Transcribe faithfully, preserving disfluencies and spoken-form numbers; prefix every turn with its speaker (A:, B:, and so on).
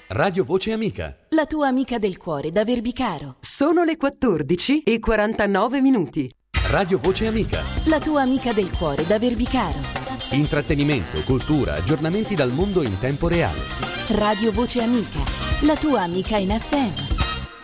A: Radio Voce Amica.
B: La tua amica del cuore da Verbicaro.
C: Sono le quattordici e quarantanove minuti.
A: Radio Voce Amica.
B: La tua amica del cuore da Verbicaro.
A: Intrattenimento, cultura, aggiornamenti dal mondo in tempo reale.
B: Radio Voce Amica. La tua amica in F M.